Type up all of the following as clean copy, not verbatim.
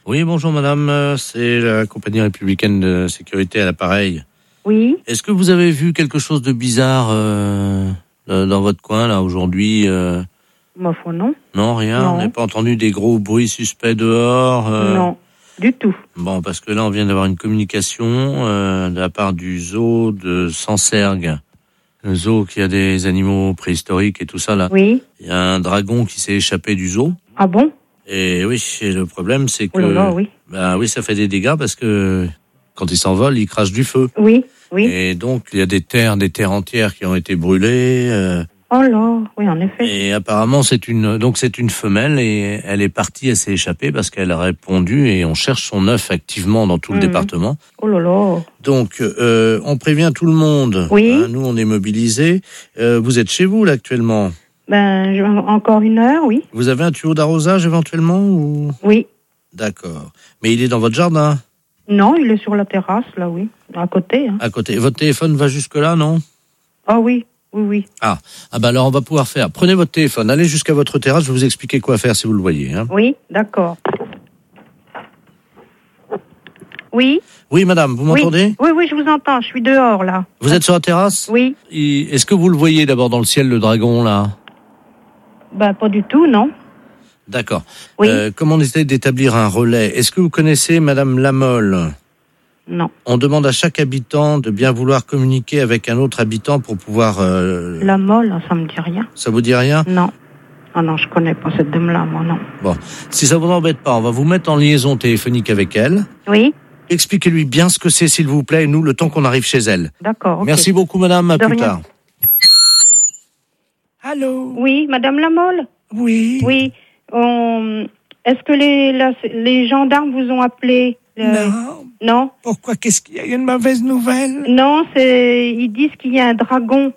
Oui, bonjour madame, c'est la compagnie républicaine de sécurité à l'appareil. Oui. Est-ce que vous avez vu quelque chose de bizarre dans votre coin là aujourd'hui Ma foi, non. Non, rien. Non. On n'a pas entendu des gros bruits suspects dehors Non, du tout. Bon, parce que là on vient d'avoir une communication de la part du zoo de Sancergues. Le zoo qui a des animaux préhistoriques et tout ça là. Oui. Il y a un dragon qui s'est échappé du zoo. Ah bon? Et oui, et le problème c'est que... Oh là là, oui. Ben oui, ça fait des dégâts parce que quand il s'envole, il crache du feu. Oui, oui. Et donc, il y a des terres entières qui ont été brûlées. Oh là, oui, en effet. Et apparemment, c'est une femelle et elle est partie, elle s'est échappée parce qu'elle a répondu et on cherche son œuf activement dans tout le département. Oh là là. Donc, on prévient tout le monde. Oui. Hein, nous, on est mobilisés. Vous êtes chez vous, là, actuellement? Encore 1 heure, oui. Vous avez un tuyau d'arrosage, éventuellement, ou... Oui. D'accord. Mais il est dans votre jardin? Non, il est sur la terrasse, là, oui. À côté, hein. À côté. Votre téléphone va jusque-là, non? Ah oui, oui, oui. Ah bah alors on va pouvoir faire. Prenez votre téléphone, allez jusqu'à votre terrasse, je vais vous expliquer quoi faire si vous le voyez. Hein. Oui, d'accord. Oui. Oui, madame, vous m'entendez? Oui, oui, je vous entends, je suis dehors, là. Vous êtes sur la terrasse? Oui. Est-ce que vous le voyez d'abord dans le ciel, le dragon, là? Pas du tout, non. D'accord. Oui. Comme on essaie d'établir un relais, est-ce que vous connaissez madame Lamolle? Non. On demande à chaque habitant de bien vouloir communiquer avec un autre habitant pour pouvoir... La molle, ça me dit rien. Ça vous dit rien? Non. Ah non, je connais pas cette dame-là, moi, non. Bon, si ça vous embête pas, on va vous mettre en liaison téléphonique avec elle. Oui. Expliquez-lui bien ce que c'est, s'il vous plaît, et nous, le temps qu'on arrive chez elle. D'accord, ok. Merci beaucoup, madame, à De plus rien. tard. Allô? Oui, madame Lamolle? Oui. Oui. Est-ce que les gendarmes vous ont appelé? Non. Non? Pourquoi? Qu'est-ce qu'il y a? Il y a une mauvaise nouvelle? Non, ils disent qu'il y a un dragon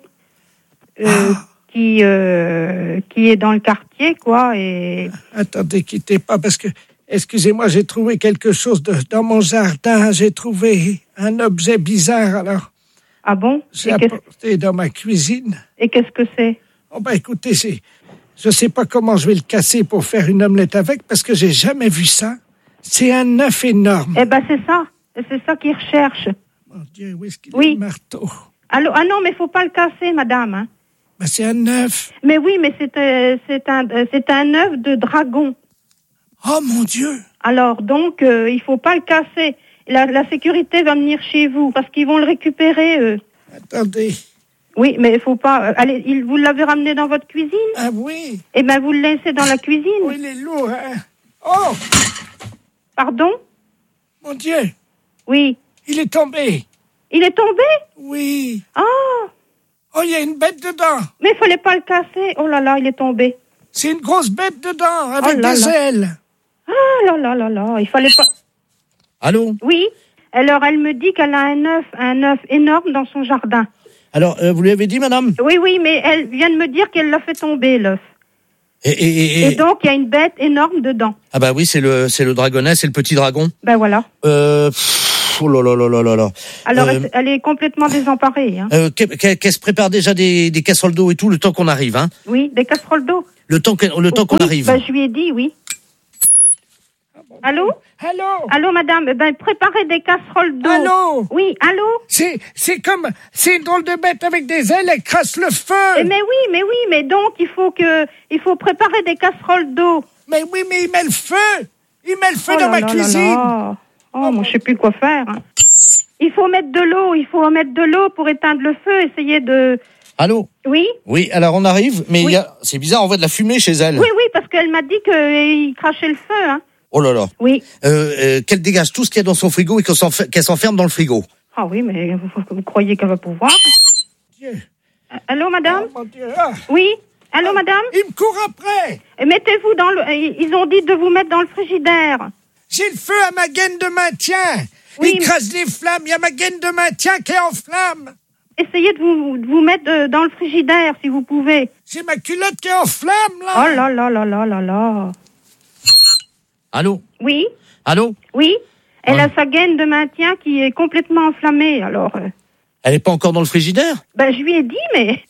qui est dans le quartier, quoi, et... Attendez, quittez pas, parce que, excusez-moi, j'ai trouvé quelque chose dans mon jardin. J'ai trouvé un objet bizarre, alors. Ah bon? J'ai apporté dans ma cuisine. Et qu'est-ce que c'est? Oh, écoutez, je sais pas comment je vais le casser pour faire une omelette avec, parce que j'ai jamais vu ça. C'est un œuf énorme. Eh ben, c'est ça. C'est ça qu'ils recherchent. Mon Dieu, où est-ce qu'il Oui. est, le marteau? Allô? Ah non, mais faut pas le casser, madame, hein. C'est un œuf. Mais oui, mais c'est un œuf de dragon. Oh, mon Dieu! Alors, donc, il faut pas le casser. La sécurité va venir chez vous, parce qu'ils vont le récupérer, eux. Attendez. Oui, mais il faut pas... allez, vous l'avez ramené dans votre cuisine? Ah oui? Eh ben, vous le laissez dans la cuisine. Oh, il est lourd, hein? Oh! Pardon? Mon Dieu! Oui. Il est tombé! Il est tombé? Oui! Ah! Oh, il y a une bête dedans! Mais il fallait pas le casser. Oh là là, il est tombé. C'est une grosse bête dedans, avec Oh là des là. ailes! Ah là là là là, il fallait pas... Allô? Oui. Alors, elle me dit qu'elle a un œuf énorme dans son jardin. Alors, vous lui avez dit, madame? Oui, oui, mais elle vient de me dire qu'elle l'a fait tomber, l'œuf. Et donc, il y a une bête énorme dedans. Ah bah oui, c'est le dragonnet, c'est le petit dragon. Ben voilà. Oh là là là là là là. Alors, elle est complètement désemparée. Hein. Qu'elle se prépare déjà des casseroles d'eau et tout, le temps qu'on arrive, hein? Oui, des casseroles d'eau. Le temps qu'on arrive. Ben, je lui ai dit, oui. Allô? Allô? Allô, madame? Préparez des casseroles d'eau. Allô? Oui, allô? C'est une drôle de bête avec des ailes, elle crasse le feu! Mais oui, mais donc, il faut préparer des casseroles d'eau. Mais oui, mais il met le feu! Il met le feu Oh dans là ma là cuisine! là là. Oh, moi, je sais plus quoi faire. Hein. Il faut mettre de l'eau pour éteindre le feu, essayer de... Allô? Oui? Oui, alors on arrive, mais Oui. c'est bizarre, on voit de la fumée chez elle. Oui, parce qu'elle m'a dit qu'il crachait le feu, hein. Oh là là. Oui. Qu'elle dégage tout ce qu'il y a dans son frigo et qu'elle s'enferme dans le frigo. Ah oui, mais vous croyez qu'elle va pouvoir? Dieu. Allô, madame? Oh, mon Dieu. Ah. Oui? Allô, madame? Il me court après! Et mettez-vous ils ont dit de vous mettre dans le frigidaire. J'ai le feu à ma gaine de maintien! Oui, Il crasse des flammes, il y a ma gaine de maintien qui est en flamme! Essayez de vous mettre dans le frigidaire, si vous pouvez. J'ai ma culotte qui est en flamme, là! Oh là là là là là là. Allô? Oui? Allô? Oui? Elle Ouais. a sa gaine de maintien qui est complètement enflammée, alors... Elle est pas encore dans le frigidaire? je lui ai dit, mais...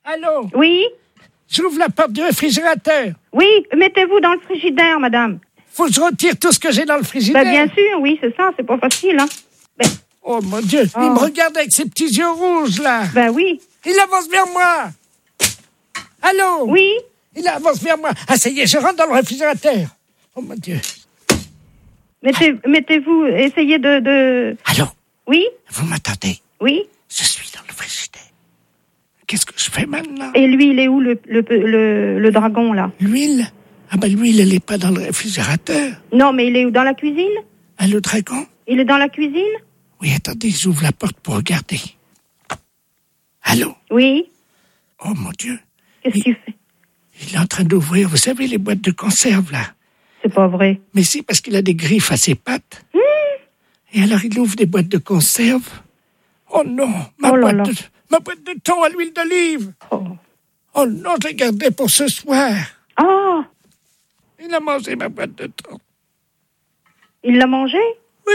Allô? Oui? J'ouvre la porte du réfrigérateur. Oui, mettez-vous dans le frigidaire, madame. Faut que je retire tout ce que j'ai dans le frigidaire. Bien sûr, oui, c'est ça, c'est pas facile, hein. Oh mon Dieu, il me regarde avec ses petits yeux rouges, là. Oui. Il avance vers moi. Allô? Oui. Il avance vers moi. Ah, ça y est, je rentre dans le réfrigérateur. Oh mon Dieu. Mettez-vous, essayez de... Allô? Oui? Vous m'attendez? Oui? Je suis dans le frigidaire. Qu'est-ce que je fais maintenant? Et lui, il est où, le dragon, là? L'huile? Ah ben l'huile, elle n'est pas dans le réfrigérateur. Non, mais il est où, dans la cuisine? Ah, le dragon? Il est dans la cuisine? Oui, attendez, j'ouvre la porte pour regarder. Allô? Oui? Oh mon Dieu. Qu'est-ce que tu fais? Il est en train d'ouvrir, vous savez, les boîtes de conserve, là. C'est pas vrai. Mais si, parce qu'il a des griffes à ses pattes. Et alors, il ouvre des boîtes de conserve. Oh non, ma boîte de thon à l'huile d'olive. Oh non, je l'ai gardée pour ce soir. Ah! Il a mangé ma boîte de thon. Il l'a mangé? Oui.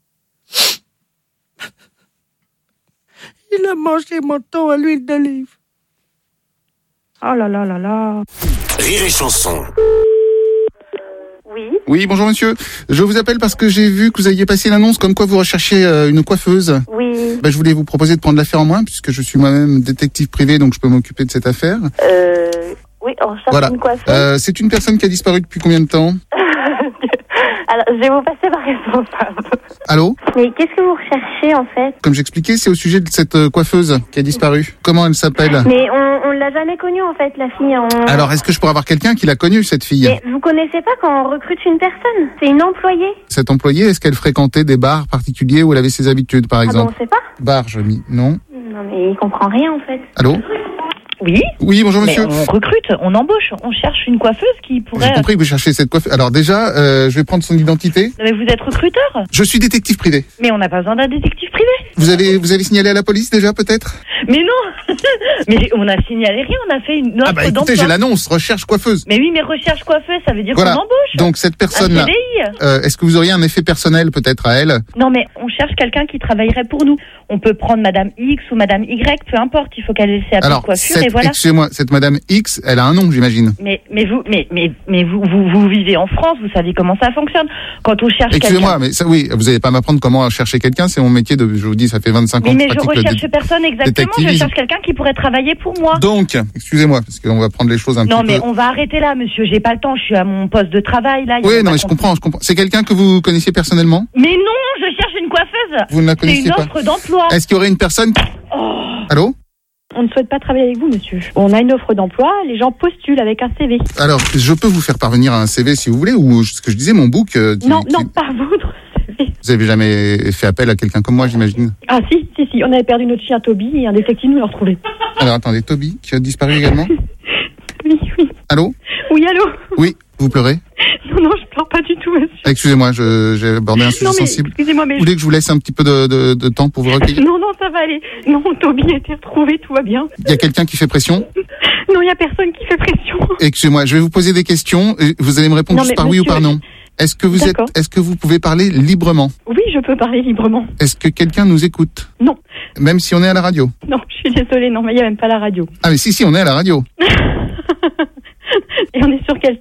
Il a mangé mon thon à l'huile d'olive. Oh là là là là. Rire et chanson. Oui. Oui, bonjour monsieur. Je vous appelle parce que j'ai vu que vous aviez passé l'annonce comme quoi vous recherchiez une coiffeuse. Oui. Je voulais vous proposer de prendre l'affaire en main puisque je suis moi-même détective privé, donc je peux m'occuper de cette affaire. Oui, on cherche une coiffeuse. C'est une personne qui a disparu depuis combien de temps? Alors, je vais vous passer ma responsable. Allô? Mais qu'est-ce que vous recherchez, en fait? Comme j'expliquais, c'est au sujet de cette coiffeuse qui a disparu. Comment elle s'appelle? Mais on l'a jamais connue, en fait, la fille. Alors, est-ce que je pourrais avoir quelqu'un qui l'a connue, cette fille? Mais vous connaissez pas quand on recrute une personne? C'est une employée. Cette employée, est-ce qu'elle fréquentait des bars particuliers où elle avait ses habitudes, par exemple? Ah bon, on sait pas? Bar, je mis. Non. Non, mais il comprend rien, en fait. Allô? Oui. Oui, bonjour monsieur. Mais on recrute, on embauche, on cherche une coiffeuse qui pourrait... J'ai compris que vous cherchez cette coiffeuse. Alors déjà, je vais prendre son identité. Mais vous êtes recruteur? Je suis détective privé. Mais on n'a pas besoin d'un détective privé. Vous avez signalé à la police déjà, peut-être? Mais non. Mais on a signalé rien, on a fait une offre écoutez, d'emploi. j'ai l'annonce, recherche coiffeuse. Mais oui, mais recherche coiffeuse, ça veut dire Voilà. qu'on embauche. Donc cette personne-là, Un CDI. est-ce que vous auriez un effet personnel peut-être à elle? Non, mais on cherche quelqu'un qui travaillerait pour nous. On peut prendre Madame X ou Madame Y, peu importe, il faut qu'elle ait ses Alors, coiffure et voilà. excusez-moi, cette Madame X, elle a un nom, j'imagine. Mais vous vivez en France, vous savez comment ça fonctionne. Quand on cherche Excusez-moi, mais ça, oui, vous n'allez pas m'apprendre comment chercher quelqu'un, c'est mon métier de, je vous dis, ça fait 25 ans que je mais je pratique le recherche personne exactement, je détectivisme. cherche quelqu'un qui pourrait travailler pour moi. Donc, excusez-moi, parce qu'on va prendre les choses un Non, petit mais peu... on va arrêter là, monsieur, j'ai pas le temps, je suis à mon poste de travail, là. Oui, non, mais je comprends. C'est quelqu'un que vous connaissiez personnellement? Mais non, je cherche une coiffeuse. Vous ne la C'est connaissez une pas? offre d'emploi. Est-ce qu'il y aurait une personne... Allô? On ne souhaite pas travailler avec vous, monsieur. On a une offre d'emploi, les gens postulent avec un CV. Alors, je peux vous faire parvenir un CV si vous voulez, ou ce que je disais, mon book... Non, pas votre CV. Vous avez jamais fait appel à quelqu'un comme moi, j'imagine? Ah si, on avait perdu notre chien Toby et un détective nous l'a retrouvé. Alors, attendez, Toby, qui a disparu également? Oui. Allô? Oui, allô? Oui, vous pleurez? Non, je pleure pas du tout, monsieur. Excusez-moi, j'ai abordé un sujet sensible. Excusez-moi, mais... Vous voulez que je vous laisse un petit peu de temps pour vous recueillir? Non, ça va aller. Non, Toby a été retrouvé, tout va bien. Il y a quelqu'un qui fait pression? Non, il y a personne qui fait pression. Excusez-moi, je vais vous poser des questions, et vous allez me répondre juste par oui ou par non. Est-ce que vous pouvez parler librement? Oui, je peux parler librement. Est-ce que quelqu'un nous écoute? Non. Même si on est à la radio? Non, je suis désolée, non, mais il n'y a même pas la radio. Ah, mais si, on est à la radio. Et on est sur quelle